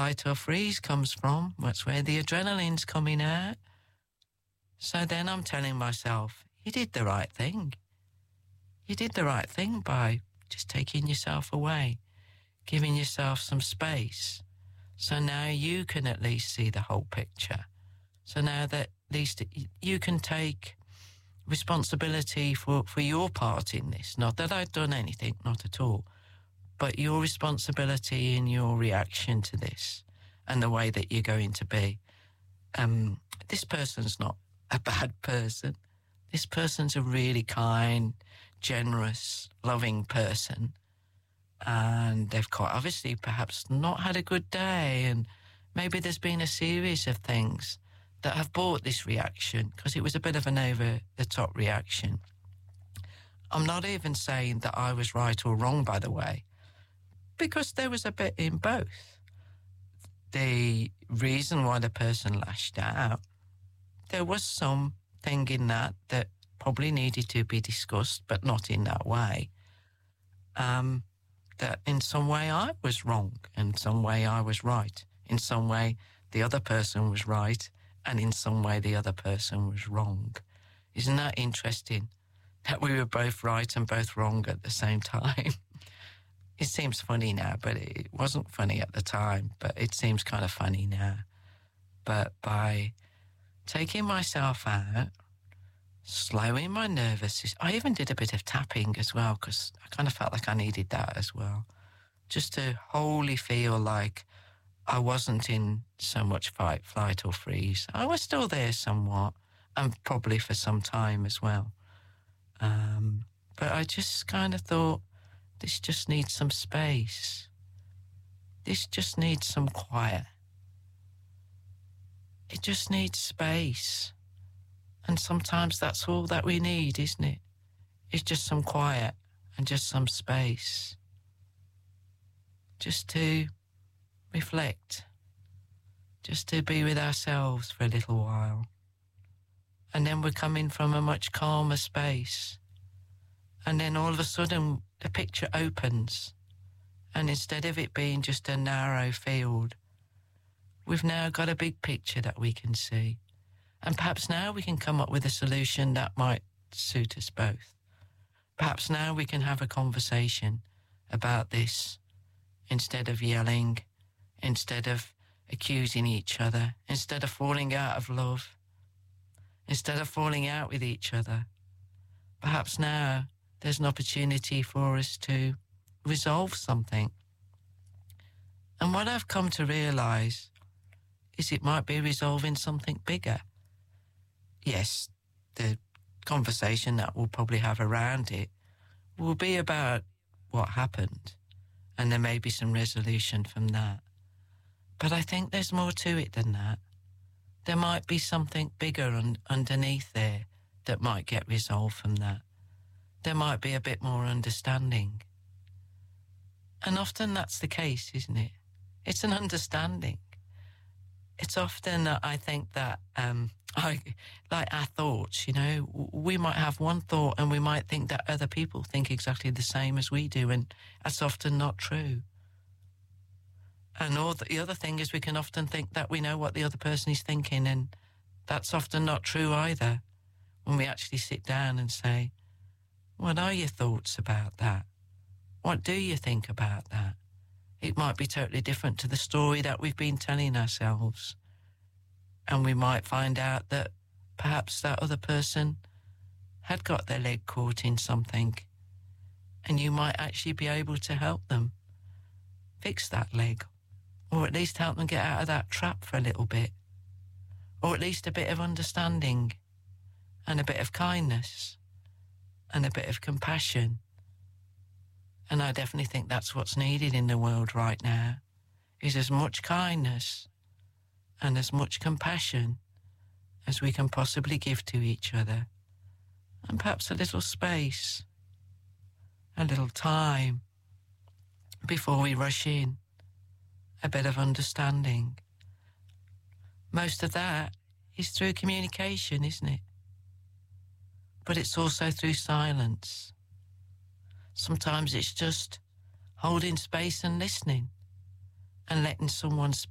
flight or freeze comes from. That's where the adrenaline's coming out. So then I'm telling myself, you did the right thing. You did the right thing by just taking yourself away, giving yourself some space. So now you can at least see the whole picture. So now that at least you can take responsibility for your part in this. Not that I'd done anything, not at all. But your responsibility in your reaction to this and the way that you're going to be. This person's not a bad person. This person's a really kind, generous, loving person. And they've quite obviously perhaps not had a good day, and maybe there's been a series of things that have brought this reaction, because it was a bit of an over-the-top reaction. I'm not even saying that I was right or wrong, by the way, because there was a bit in both. The reason why the person lashed out, there was something in that probably needed to be discussed, but not in that way. That in some way I was wrong, in some way I was right, in some way the other person was right, and in some way the other person was wrong. Isn't that interesting? That we were both right and both wrong at the same time. It seems funny now, but it wasn't funny at the time, but it seems kind of funny now. But by taking myself out, slowing my nervous system, I even did a bit of tapping as well, because I kind of felt like I needed that as well, just to wholly feel like I wasn't in so much fight, flight or freeze. I was still there somewhat, and probably for some time as well. But I just kind of thought, this just needs some space. This just needs some quiet. It just needs space. And sometimes that's all that we need, isn't it? It's just some quiet and just some space. Just to reflect. Just to be with ourselves for a little while. And then we're coming from a much calmer space. And then all of a sudden, the picture opens. And instead of it being just a narrow field, we've now got a big picture that we can see. And perhaps now we can come up with a solution that might suit us both. Perhaps now we can have a conversation about this instead of yelling, instead of accusing each other, instead of falling out of love, instead of falling out with each other. Perhaps now there's an opportunity for us to resolve something. And what I've come to realise is it might be resolving something bigger. Yes, the conversation that we'll probably have around it will be about what happened, and there may be some resolution from that. But I think there's more to it than that. There might be something bigger underneath there that might get resolved from that. There might be a bit more understanding. And often that's the case, isn't it? It's an understanding. It's often that I think that, like our thoughts, we might have one thought and we might think that other people think exactly the same as we do, and that's often not true. And the other thing is we can often think that we know what the other person is thinking, and that's often not true either. When we actually sit down and say, what are your thoughts about that? What do you think about that? It might be totally different to the story that we've been telling ourselves. And we might find out that perhaps that other person had got their leg caught in something, and you might actually be able to help them fix that leg, or at least help them get out of that trap for a little bit, or at least a bit of understanding and a bit of kindness and a bit of compassion. And I definitely think that's what's needed in the world right now, is as much kindness and as much compassion as we can possibly give to each other. And perhaps a little space, a little time before we rush in, a bit of understanding. Most of that is through communication, isn't it? But it's also through silence. Sometimes it's just holding space and listening and letting someone speak.